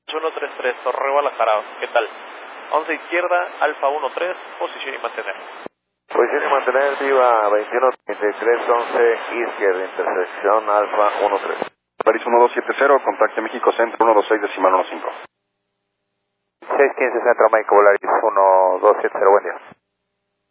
133, Torre Guadalajara, ¿qué tal? 11 izquierda, Alfa 13, posición y mantener. Posición y mantener, viva 2133, 11 izquierda, intersección Alfa 13. París 1270, contacte México Centro 126 decimal 15. 615 Centro México, Volaris 1270, buen día.